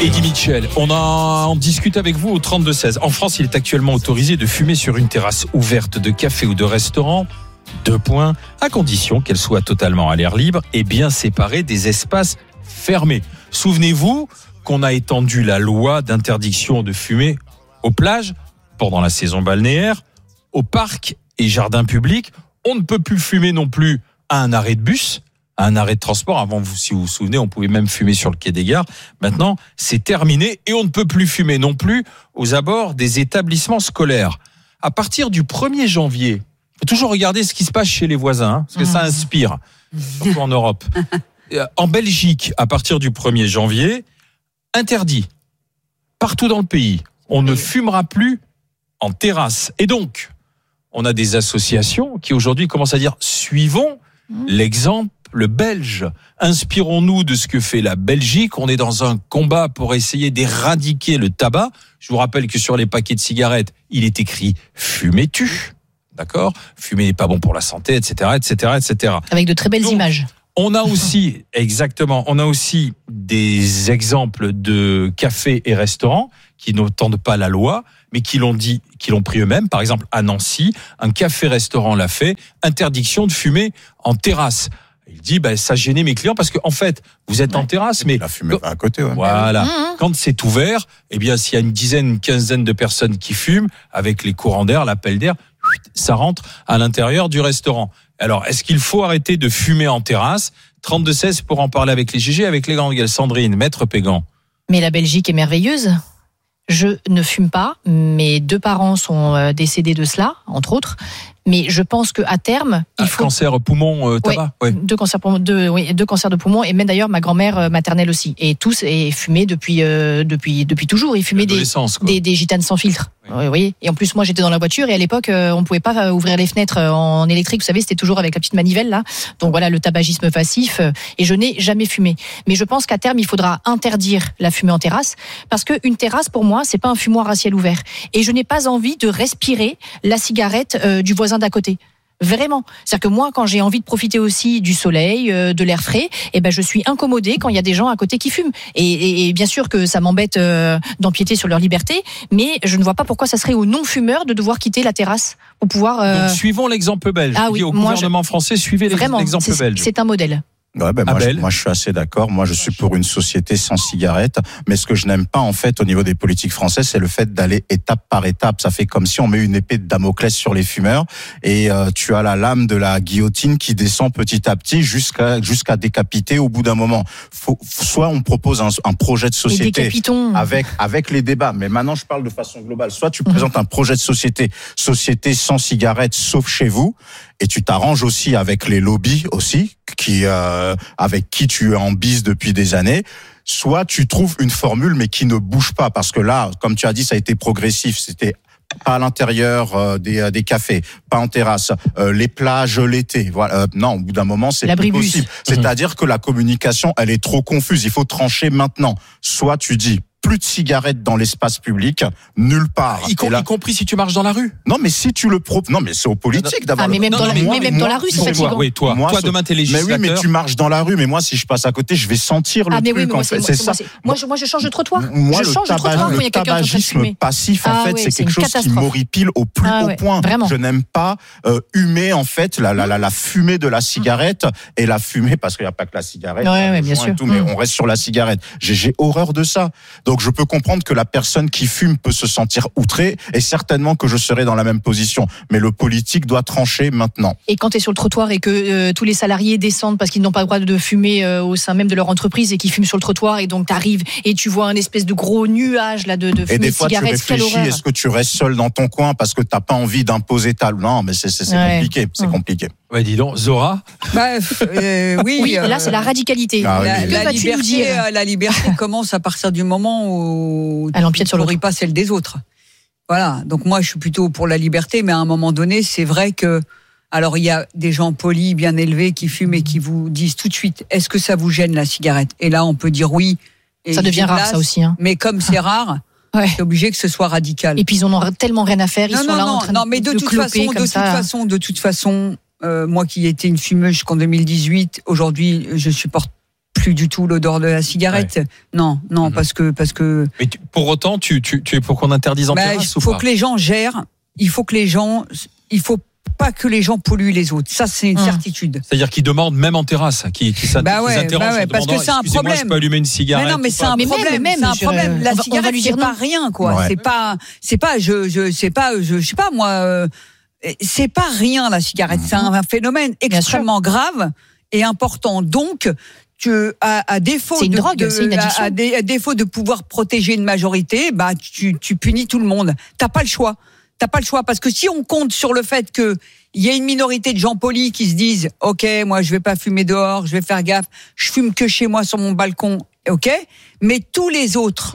Eddie Mitchell, on discute avec vous au 32-16. En France, il est actuellement autorisé de fumer sur une terrasse ouverte de café ou de restaurant. 2 points, à condition qu'elle soit totalement à l'air libre et bien séparée des espaces fermés. Souvenez-vous qu'on a étendu la loi d'interdiction de fumer aux plages pendant la saison balnéaire, aux parcs et jardins publics. On ne peut plus fumer non plus à un arrêt de bus, à un arrêt de transport. Avant, si vous vous souvenez, on pouvait même fumer sur le quai des gares. Maintenant, c'est terminé et on ne peut plus fumer non plus aux abords des établissements scolaires. À partir du 1er janvier, il faut toujours regarder ce qui se passe chez les voisins, parce que ça inspire, surtout en Europe. En Belgique, à partir du 1er janvier, interdit partout dans le pays. On ne fumera plus en terrasse. Et donc, on a des associations qui aujourd'hui commencent à dire « Suivons l'exemple belge. Inspirons-nous de ce que fait la Belgique. On est dans un combat pour essayer d'éradiquer le tabac. » Je vous rappelle que sur les paquets de cigarettes, il est écrit « Fumez-tu ». D'accord ? Fumer n'est pas bon pour la santé, etc., etc., etc. Avec de très belles images. On a aussi, des exemples de cafés et restaurants qui n'entendent pas la loi, mais qui l'ont pris eux-mêmes. Par exemple, à Nancy, un café-restaurant l'a fait, interdiction de fumer en terrasse. Il dit, ça gênait mes clients parce que, en fait, vous êtes en terrasse, mais. La fumée à côté, ouais. Voilà. Quand c'est ouvert, s'il y a une quinzaine de personnes qui fument, avec les courants d'air, l'appel d'air, ça rentre à l'intérieur du restaurant. Alors, est-ce qu'il faut arrêter de fumer en terrasse ? 32-16 pour en parler avec les GG, avec les grandes gueules. Sandrine, Maître Pégan. Mais la Belgique est merveilleuse. Je ne fume pas. Mes 2 parents sont décédés de cela, entre autres. Mais je pense qu'à terme, il faut... Cancer poumon, tabac. Ouais. 2 cancers de poumon, et même d'ailleurs ma grand-mère maternelle aussi. Et tous est fumé depuis toujours. Ils fumaient des gitanes sans filtre. Oui. Oui. Et en plus, moi, j'étais dans la voiture et à l'époque, on pouvait pas ouvrir les fenêtres en électrique. Vous savez, c'était toujours avec la petite manivelle là. Donc voilà, le tabagisme passif. Et je n'ai jamais fumé. Mais je pense qu'à terme, il faudra interdire la fumée en terrasse, parce que une terrasse, pour moi, c'est pas un fumoir à ciel ouvert. Et je n'ai pas envie de respirer la cigarette du voisin d'à côté. Vraiment. C'est-à-dire que moi, quand j'ai envie de profiter aussi du soleil, de l'air frais, je suis incommodée quand il y a des gens à côté qui fument. Et bien sûr que ça m'embête d'empiéter sur leur liberté, mais je ne vois pas pourquoi ça serait aux non-fumeurs de devoir quitter la terrasse pour pouvoir... Donc, suivons l'exemple belge. Ah oui, au gouvernement français, suivez l'exemple belge. C'est un modèle. Ouais, moi je suis assez d'accord. Moi je suis pour une société sans cigarettes, mais ce que je n'aime pas en fait au niveau des politiques françaises, c'est le fait d'aller étape par étape. Ça fait comme si on met une épée de Damoclès sur les fumeurs et tu as la lame de la guillotine qui descend petit à petit jusqu'à décapiter au bout d'un moment. Soit on propose un projet de société avec les débats, mais maintenant je parle de façon globale. Soit tu présentes un projet de société sans cigarettes sauf chez vous, et tu t'arranges aussi avec les lobbies aussi avec qui tu es en bise depuis des années. Soit tu trouves une formule mais qui ne bouge pas, parce que là, comme tu as dit, ça a été progressif. C'était pas à l'intérieur des cafés, pas en terrasse, les plages l'été. Voilà. Non, au bout d'un moment, c'est plus possible. C'est-à-dire que la communication, elle est trop confuse. Il faut trancher maintenant. Soit tu dis plus de cigarettes dans l'espace public, nulle part. Y compris si tu marches dans la rue. Non, mais si tu le proposes. Non, mais c'est aux politiques d'avoir. Mais même dans la rue, c'est fatigant. Oui, toi, demain, t'es législateur. Mais tu marches dans la rue, mais moi, si je passe à côté, je vais sentir le truc, en fait. C'est ça. Moi, je change de trottoir. Moi, je change de trottoir quand il y a quelqu'un qui est en train de fumer. Le tabagisme passif, en fait, c'est quelque chose qui m'horripile au plus haut point. Je n'aime pas humer, en fait, la fumée de la cigarette et la fumée, parce qu'il n'y a pas que la cigarette. Oui, bien sûr. Mais on reste sur la cigarette. J'ai horreur de ça. Donc, je peux comprendre que la personne qui fume peut se sentir outrée, et certainement que je serai dans la même position. Mais le politique doit trancher maintenant. Et quand tu es sur le trottoir et que tous les salariés descendent parce qu'ils n'ont pas le droit de fumer au sein même de leur entreprise et qu'ils fument sur le trottoir, et donc tu arrives et tu vois un espèce de gros nuage là de fumée de cigarette. Et des fois tu réfléchis, est-ce que tu restes seul dans ton coin parce que tu n'as pas envie d'imposer ta... Non, mais c'est compliqué, c'est compliqué. Ouais, dis donc, Zora. Oui, là c'est la radicalité. La liberté commence à partir du moment où elle empiète sur l'autre, pas celle des autres. Voilà. Donc moi, je suis plutôt pour la liberté, mais à un moment donné, c'est vrai que, alors il y a des gens polis, bien élevés, qui fument et qui vous disent tout de suite, est-ce que ça vous gêne la cigarette ? Et là, on peut dire oui. Ça devient rare, ça aussi. Hein. Mais comme c'est rare. Ouais. C'est obligé que ce soit radical. Et puis ils en ont tellement rien à faire. Ils sont là en train de toute façon, moi qui étais une fumeuse jusqu'en 2018, aujourd'hui je supporte plus du tout l'odeur de la cigarette. Ouais. Non, parce que. Mais pour autant, tu es pour qu'on interdise en terrasse ou pas ? Il faut que les gens gèrent. Il faut pas que les gens polluent les autres. Ça, c'est une certitude. C'est-à-dire qu'ils demandent même en terrasse, qui s'interrogent parce que c'est un problème. Je peux allumer une cigarette. Mais non, mais c'est un problème. C'est un problème. La cigarette, c'est pas rien, quoi. Ouais. C'est pas, je sais pas, moi, c'est pas rien, la cigarette. C'est un phénomène extrêmement grave et important. Donc, à défaut c'est une drogue, c'est une addiction. À défaut de pouvoir protéger une majorité, tu punis tout le monde. T'as pas le choix. Parce que si on compte sur le fait que il y a une minorité de gens polis qui se disent OK, moi je vais pas fumer dehors, je vais faire gaffe, je fume que chez moi sur mon balcon, OK, mais tous les autres,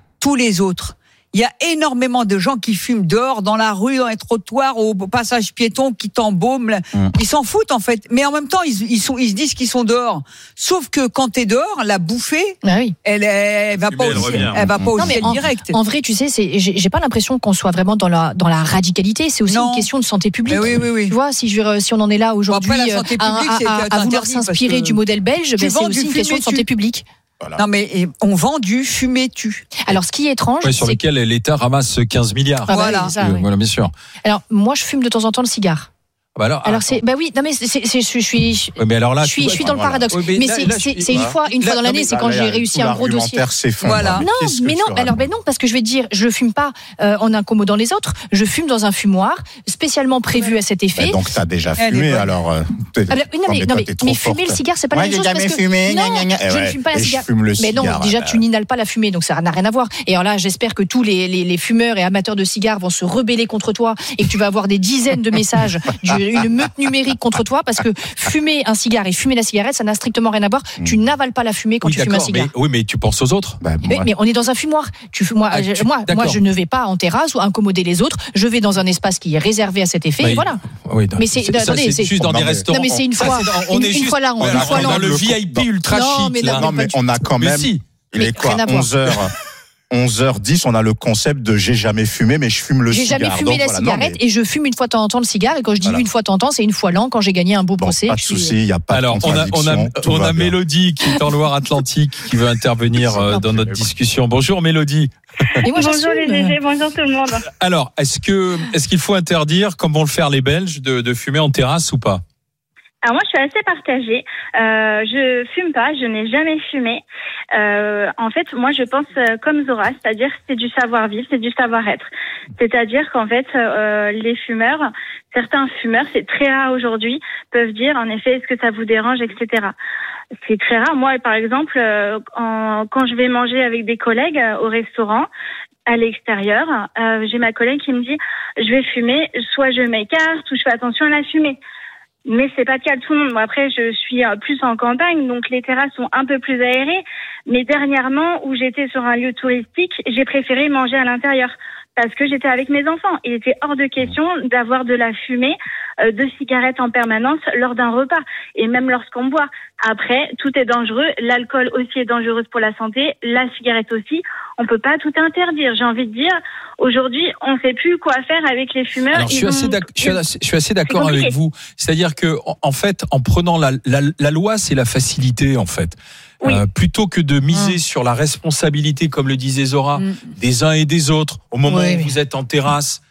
il y a énormément de gens qui fument dehors, dans la rue, dans les trottoirs, au passage piéton, qui t'embaument. Ils s'en foutent, en fait. Mais en même temps, ils se disent qu'ils sont dehors. Sauf que quand t'es dehors, la bouffée, elle va pas aussi être directe. En vrai, tu sais, j'ai pas l'impression qu'on soit vraiment dans la radicalité. C'est aussi une question de santé publique. Oui. Tu vois, si on en est là aujourd'hui à vouloir s'inspirer du modèle belge, c'est aussi une question de santé publique. Voilà. Non mais on vend du fumer-tu. Alors ce qui est étrange, sur lequel l'État ramasse 15 milliards. Voilà, voilà, bien sûr. Alors moi je fume de temps en temps le cigare. Alors c'est je suis mais alors là, je suis dans le paradoxe. Mais c'est une fois dans l'année, c'est quand j'ai réussi un gros dossier. Voilà. Non, parce que je vais te dire, je fume pas en incommodant les autres, je fume dans un fumoir spécialement prévu à cet effet. Donc t'as déjà fumé alors. Mais fumer le cigare, c'est pas la même chose parce que je ne fume pas un cigare. Mais non, déjà tu n'inhales pas la fumée, donc ça n'a rien à voir. Et alors là, j'espère que tous les fumeurs et amateurs de cigares vont se rebeller contre toi et que tu vas avoir des dizaines de messages une meute numérique contre toi parce que fumer un cigare et fumer la cigarette, ça n'a strictement rien à voir. Tu n'avales pas la fumée quand tu fumes un cigare. Mais tu penses aux autres. Mais on est dans un fumoir. Moi, je ne vais pas en terrasse ou incommoder les autres. Je vais dans un espace qui est réservé à cet effet. Et voilà. Mais c'est juste dans des restaurants. Non, mais c'est une fois. Une fois là, dans le VIP ultra chic. Non, mais on a quand même. Il est quoi, 11h10, on a le concept de j'ai jamais fumé, mais je fume le cigare. J'ai jamais fumé la cigarette et je fume une fois de temps en temps le cigare. Et quand je dis une fois de temps en temps, c'est une fois l'an quand j'ai gagné un beau procès. Pas de souci, il n'y a pas de contradiction. Alors, on a Mélodie qui est en Loire-Atlantique qui veut intervenir dans notre discussion. Bonjour Mélodie. Bonjour les GG, bonjour tout le monde. Alors, est-ce qu'il faut interdire, comme vont le faire les Belges, de fumer en terrasse ou pas ? Alors moi, je suis assez partagée. Je fume pas, je n'ai jamais fumé. En fait, moi, je pense comme Zora, c'est-à-dire c'est du savoir-vivre, c'est du savoir-être. C'est-à-dire qu'en fait, les fumeurs, certains fumeurs, c'est très rare aujourd'hui, peuvent dire en effet, est-ce que ça vous dérange, etc. C'est très rare. Moi, par exemple, quand je vais manger avec des collègues au restaurant, à l'extérieur, j'ai ma collègue qui me dit, je vais fumer, soit je m'écarte ou je fais attention à la fumée. Mais c'est pas le cas de tout le monde. Moi, après, je suis plus en campagne, donc les terrasses sont un peu plus aérées. Mais dernièrement, où j'étais sur un lieu touristique, j'ai préféré manger à l'intérieur parce que j'étais avec mes enfants. Il était hors de question d'avoir de la fumée de cigarettes en permanence lors d'un repas et même lorsqu'on boit. Après, tout est dangereux. L'alcool aussi est dangereux pour la santé. La cigarette aussi. On peut pas tout interdire. J'ai envie de dire, aujourd'hui, on sait plus quoi faire avec les fumeurs. Alors, je suis assez d'accord avec vous. C'est-à-dire que, en fait, en prenant la loi, c'est la facilité, en fait. Oui. Plutôt que de miser sur la responsabilité, comme le disait Zora, des uns et des autres, au moment où vous êtes en terrasse,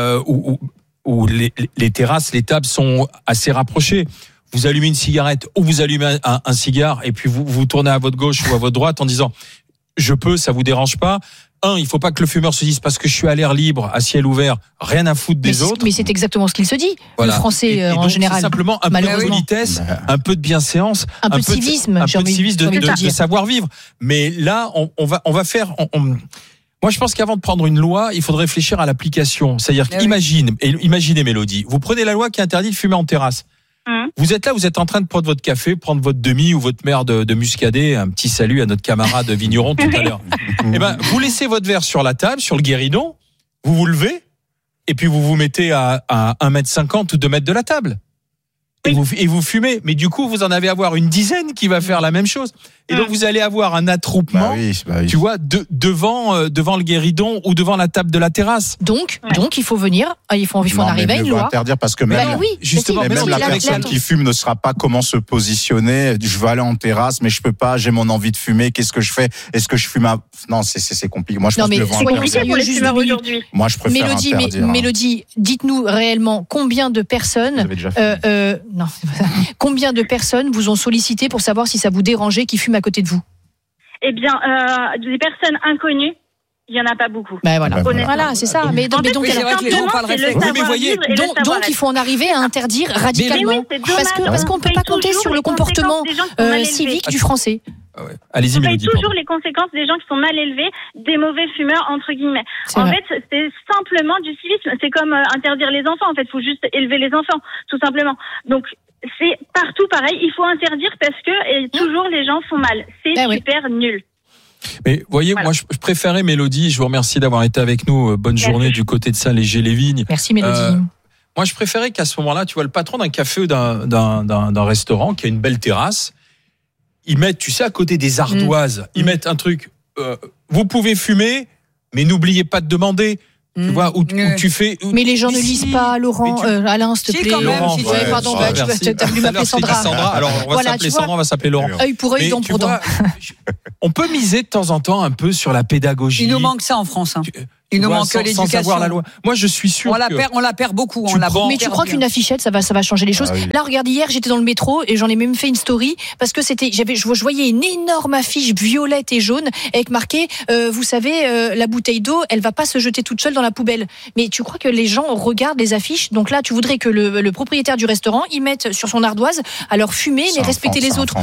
où les terrasses, les tables sont assez rapprochées. Vous allumez une cigarette ou vous allumez un cigare et puis vous tournez à votre gauche ou à votre droite en disant je peux, ça vous dérange pas. Il faut pas que le fumeur se dise parce que je suis à l'air libre, à ciel ouvert, rien à foutre des autres. Mais c'est exactement ce qu'il se dit. Voilà. Le Français en général. C'est simplement un peu de politesse, un peu de bienséance, un peu de civisme, de savoir vivre. Mais là, on va faire. Moi, je pense qu'avant de prendre une loi, il faut réfléchir à l'application. C'est-à-dire imaginez Mélodie, vous prenez la loi qui interdit de fumer en terrasse. Vous êtes là, vous êtes en train de prendre votre café, prendre votre demi ou votre mère de muscadet. Un petit salut à notre camarade vigneron tout à l'heure. Eh ben, vous laissez votre verre sur la table, sur le guéridon, vous vous levez, et puis vous vous mettez à 1,50 m ou 2 mètres de la table. et vous fumez. Mais du coup, vous en avez avoir une dizaine qui va faire la même chose. Et donc, vous allez avoir un attroupement, tu vois, devant le guéridon ou devant la table de la terrasse. Donc, il faut venir, il faut en arriver à une loi. Interdire parce que même, justement, même la personne qui fume ne saura pas comment se positionner. Je veux aller en terrasse, mais je peux pas. J'ai mon envie de fumer. Qu'est-ce que je fais? Est-ce que je fume Non, c'est compliqué. Moi, je pense que le vent aujourd'hui. Moi, je préfère interdire. Mélodie, dites-nous réellement combien de personnes, combien de personnes vous ont sollicité pour savoir si ça vous dérangeait qu'ils fument à côté de vous? Eh bien, des personnes inconnues, il y en a pas beaucoup. Voilà, c'est ça. Mais donc, il faut en arriver à interdire radicalement, parce qu'on peut pas compter sur le comportement civique du Français. Allez-y, Mélodie. Toujours les conséquences des gens qui sont mal élevés, des mauvais fumeurs entre guillemets. En fait, c'est simplement du civisme. C'est comme interdire les enfants. En fait, il faut juste élever les enfants, tout simplement. Donc c'est partout pareil. Il faut interdire parce que toujours les gens font mal. C'est super nul. Mais voyez, moi je préférais Mélodie. Je vous remercie d'avoir été avec nous. Bonne journée du côté de Saint-Léger-les-Vignes. Merci Mélodie. Moi je préférais qu'à ce moment-là, tu vois, le patron d'un café ou d'un restaurant qui a une belle terrasse, ils mettent, tu sais, à côté des ardoises, ils mettent un truc. Vous pouvez fumer, mais n'oubliez pas de demander. Tu vois, où tu fais. Mais les gens ne lisent pas, Laurent. Alain, s'il te plaît. Laurent, pardon, t'as voulu m'appeler Sandra. Alors, on va s'appeler Sandra, on va s'appeler Laurent. Œil pour œil, dent pour dent. On peut miser de temps en temps un peu sur la pédagogie. Il nous manque ça en France. Il nous manque l'éducation. Sans avoir la loi. Moi, je suis sûr. On la perd beaucoup. Mais tu crois qu'une affichette, ça va changer les choses? Là, regarde, hier, j'étais dans le métro et j'en ai même fait une story parce que je voyais une énorme affiche violette et jaune avec marqué, vous savez, la bouteille d'eau, elle va pas se jeter toute seule dans la poubelle. Mais tu crois que les gens regardent les affiches? Donc là, tu voudrais que le propriétaire du restaurant, il mette sur son ardoise, alors fumer, mais respecter les autres.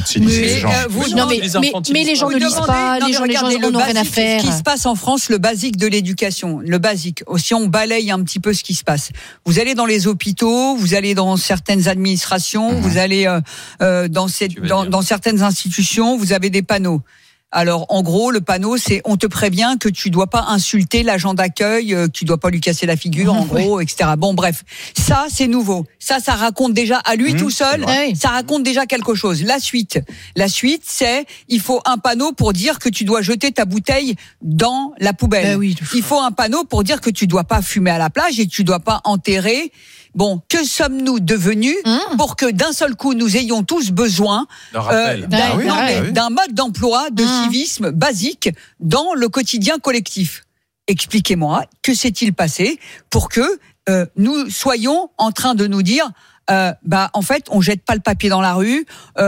Mais les gens ne lisent pas, les gens n'ont rien à faire. Ce qui se passe en France, le basique de l'éducation, le basique. Si on balaye un petit peu ce qui se passe, vous allez dans les hôpitaux, vous allez dans certaines administrations, vous allez dans certaines institutions, vous avez des panneaux. Alors, en gros, le panneau, c'est on te prévient que tu dois pas insulter l'agent d'accueil, tu dois pas lui casser la figure, en gros, etc. Bon, bref, ça, c'est nouveau. Ça raconte déjà à lui tout seul, ça raconte déjà quelque chose. La suite, c'est il faut un panneau pour dire que tu dois jeter ta bouteille dans la poubelle. Il faut un panneau pour dire que tu dois pas fumer à la plage et que tu dois pas enterrer. Bon, que sommes-nous devenus pour que d'un seul coup nous ayons tous besoin d'un mode d'emploi, de civisme basique dans le quotidien collectif? Expliquez-moi, que s'est-il passé pour que nous soyons en train de nous dire en fait, on jette pas le papier dans la rue,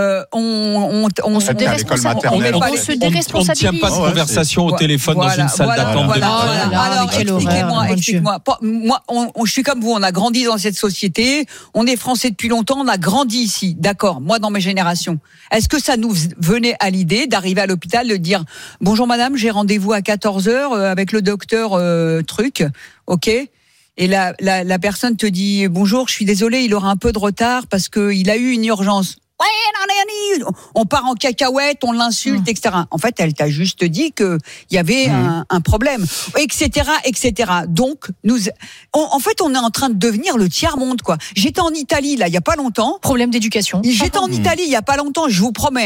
on se déresponsabilise. On ne tient pas de conversation au téléphone dans une salle d'attente. Alors, expliquez-moi. Moi, je suis comme vous, on a grandi dans cette société, on est français depuis longtemps, on a grandi ici. D'accord, moi dans mes générations. Est-ce que ça nous venait à l'idée d'arriver à l'hôpital, de dire « Bonjour madame, j'ai rendez-vous à 14h avec le docteur truc, ok ?» Et la personne te dit bonjour, je suis désolé, il aura un peu de retard parce que il a eu une urgence. On part en cacahuète, on l'insulte, etc. En fait, elle t'a juste dit que il y avait un problème, etc., etc. Donc, en fait, on est en train de devenir le tiers-monde, quoi. J'étais en Italie, là, il y a pas longtemps. Problème d'éducation. J'étais en Italie, il y a pas longtemps, je vous promets,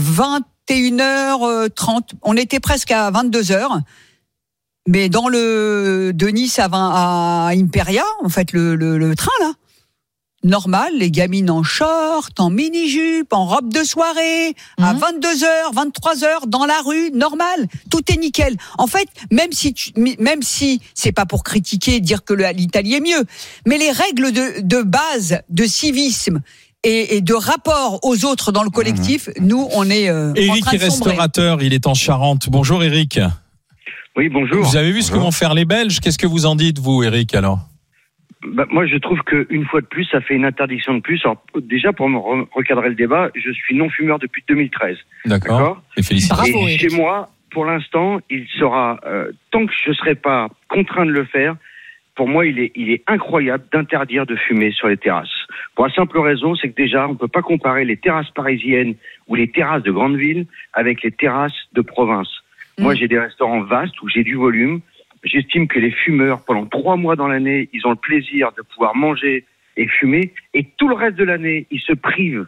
21h30, on était presque à 22h. Mais dans de Nice à Imperia, en fait, le train, là, normal, les gamines en short, en mini-jupe, en robe de soirée, à 22h, 23h, dans la rue, normal. Tout est nickel. En fait, même si c'est pas pour critiquer, dire que l'Italie est mieux, mais les règles de base, de civisme, et de rapport aux autres dans le collectif, nous, on est Éric est restaurateur, il est en Charente. Bonjour Éric. Oui, bonjour. Vous avez vu ce que vont faire les Belges? Qu'est-ce que vous en dites, vous, Éric, alors? Moi, je trouve qu'une fois de plus, ça fait une interdiction de plus. Alors, déjà, pour me recadrer le débat, je suis non-fumeur depuis 2013. D'accord. Et félicitations. Et chez moi, pour l'instant, il sera, tant que je ne serai pas contraint de le faire, pour moi, il est incroyable d'interdire de fumer sur les terrasses. Pour la simple raison, c'est que déjà, on ne peut pas comparer les terrasses parisiennes ou les terrasses de grandes villes avec les terrasses de province. Moi, j'ai des restaurants vastes où j'ai du volume. J'estime que les fumeurs, pendant 3 mois dans l'année, ils ont le plaisir de pouvoir manger et fumer, et tout le reste de l'année, ils se privent.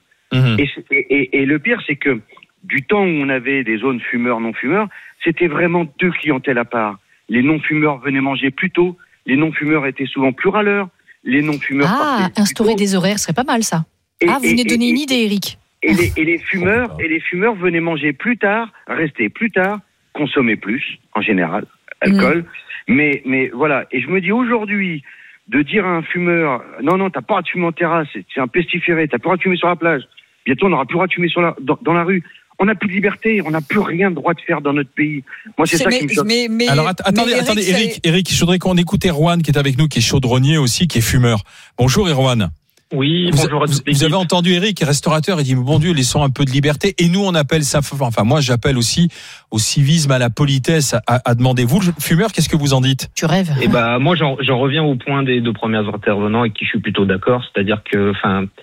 Et le pire, c'est que du temps où on avait des zones fumeurs, non-fumeurs, c'était vraiment deux clientèles à part. Les non-fumeurs venaient manger plus tôt, les non-fumeurs étaient souvent plus râleurs, les non-fumeurs instaurer des horaires, ce serait pas mal ça. Vous venez de donner une idée, Eric. Et les fumeurs venaient manger plus tard, rester plus tard, consommer plus, en général, alcool. Mais voilà. Et je me dis aujourd'hui, de dire à un fumeur, non, t'as pas le droit de fumer en terrasse, c'est un pestiféré, t'as pas le droit de fumer sur la plage. Bientôt, on n'aura plus le droit de fumer dans la rue. On n'a plus de liberté, on n'a plus rien de droit de faire dans notre pays. Moi, c'est ça qui me choque. Alors, attendez, Eric, je voudrais qu'on écoute Erwan qui est avec nous, qui est chaudronnier aussi, qui est fumeur. Bonjour, Erwan. Oui, bonjour à tous. Vous avez entendu Eric, restaurateur, il dit, bon Dieu, laissons un peu de liberté. Et nous, on appelle ça, enfin, moi, j'appelle aussi au civisme, à la politesse, à demander. Vous, fumeur, qu'est-ce que vous en dites? Tu rêves. Moi, j'en reviens au point des deux premiers intervenants avec qui je suis plutôt d'accord. C'est-à-dire que,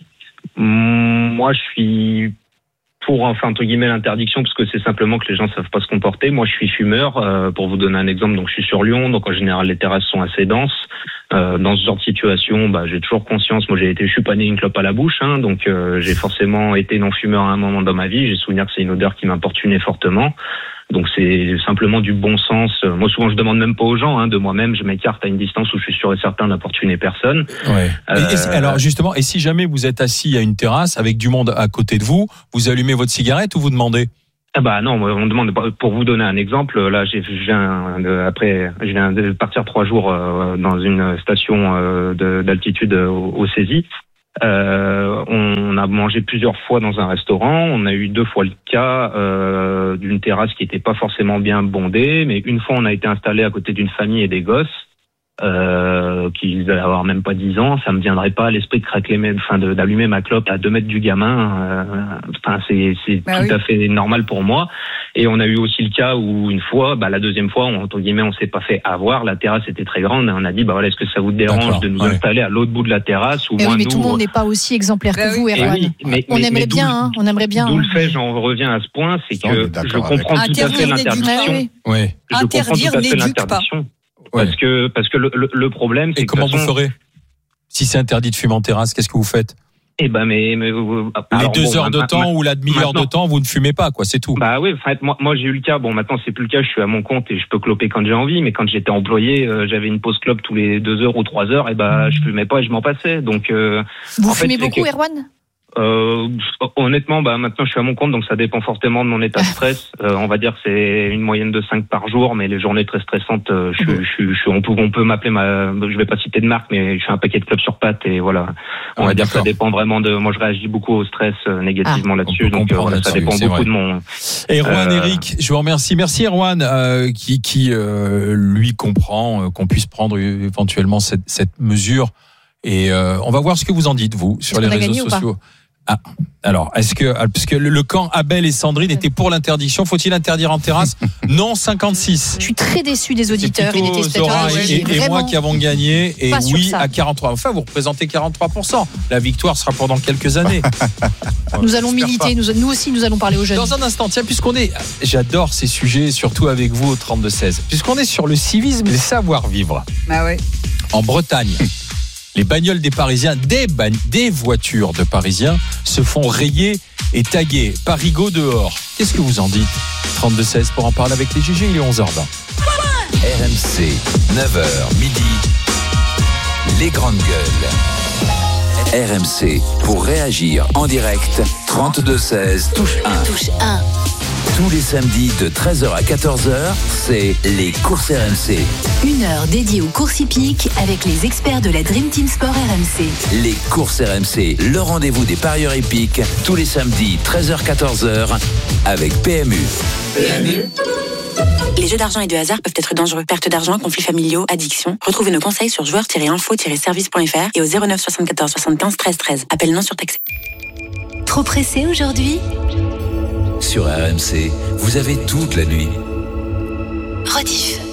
moi, je suis pour, entre guillemets, l'interdiction, parce que c'est simplement que les gens savent pas se comporter. Moi, je suis fumeur. Pour vous donner un exemple, donc je suis sur Lyon, donc en général, les terrasses sont assez denses. Dans ce genre de situation, j'ai toujours conscience. Moi, je suis pas né une clope à la bouche, donc j'ai forcément été non-fumeur à un moment dans ma vie. J'ai souvenir que c'est une odeur qui m'importunait fortement. Donc c'est simplement du bon sens. Moi, souvent, je demande même pas aux gens. De moi-même, je m'écarte à une distance où je suis sûr et certain d'importuner personne. Ouais. Alors justement, et si jamais vous êtes assis à une terrasse avec du monde à côté de vous, vous allumez votre cigarette ou vous demandez? Non, on demande. Pour vous donner un exemple, là, je viens de partir 3 jours dans une station d'altitude au Césis. On a mangé plusieurs fois dans un restaurant. On a eu 2 fois le cas d'une terrasse qui n'était pas forcément bien bondée, mais une fois on a été installé à côté d'une famille et des gosses qui allaient avoir même pas 10 ans. Ça me viendrait pas à l'esprit de d'allumer ma clope à 2 mètres du gamin. C'est tout à fait normal pour moi. Et on a eu aussi le cas où une fois, la deuxième fois, entre guillemets, on s'est pas fait avoir. La terrasse était très grande. Et on a dit, est-ce que ça vous dérange de nous installer à l'autre bout de la terrasse ou mais tout le monde n'est pas aussi exemplaire que vous, Erwan. On aimerait bien. D'où le fait, j'en reviens à ce point, c'est que je comprends tout à fait l'interdiction. Interdire n'éduque pas. Parce que le problème, c'est que comment vous ferez si c'est interdit de fumer en terrasse? Qu'est-ce que vous faites? Les 2 heures de temps ou la demi-heure de temps, vous ne fumez pas, c'est tout. Oui, moi j'ai eu le cas. Bon, maintenant c'est plus le cas. Je suis à mon compte et je peux cloper quand j'ai envie. Mais quand j'étais employé, j'avais une pause clope tous les 2 heures ou 3 heures. Je fumais pas et je m'en passais. Donc vous fumez beaucoup, Erwan? Honnêtement, maintenant je suis à mon compte, donc ça dépend fortement de mon état de stress. On va dire que c'est une moyenne de 5 par jour, mais les journées très stressantes, on peut m'appeler je vais pas citer de marque, mais je fais un paquet de clopes sur pattes et voilà. On va dire que ça dépend vraiment moi je réagis beaucoup au stress négativement là-dessus, donc ça dépend beaucoup de mon. Erwan, Eric, je vous remercie. Merci Erwan, qui lui comprend qu'on puisse prendre éventuellement cette mesure. Et on va voir ce que vous en dites, vous, sur les réseaux sociaux. Alors, parce que le camp Abel et Sandrine était pour l'interdiction, faut-il interdire en terrasse? Non, 56. Je suis très déçu des auditeurs et des téléspectateurs. Et moi qui avons gagné, et oui à 43. Enfin, vous représentez 43%. La victoire sera pendant quelques années. Nous allons militer, nous aussi nous allons parler aux jeunes. Dans un instant, j'adore ces sujets, surtout avec vous au 32-16. Puisqu'on est sur le civisme et le savoir-vivre. En Bretagne. Les bagnoles des Parisiens, des voitures de Parisiens se font rayer et taguer. Parigo dehors. Qu'est-ce que vous en dites? 32-16 pour en parler avec les GG, il est 11h20. RMC, 9h, midi. Les grandes gueules. RMC, pour réagir en direct, 32-16, touche 1. Touche 1. Tous les samedis de 13h à 14h, c'est les courses RMC. 1 heure dédiée aux courses hippiques avec les experts de la Dream Team Sport RMC. Les courses RMC, le rendez-vous des parieurs hippiques, tous les samedis 13h-14h avec PMU. Les jeux d'argent et de hasard peuvent être dangereux. Perte d'argent, conflits familiaux, addiction. Retrouvez nos conseils sur joueurs-info-service.fr et au 09 74 75 13 13. Appel non surtaxé. Trop pressé aujourd'hui ? Sur RMC, vous avez toute la nuit. Rediff.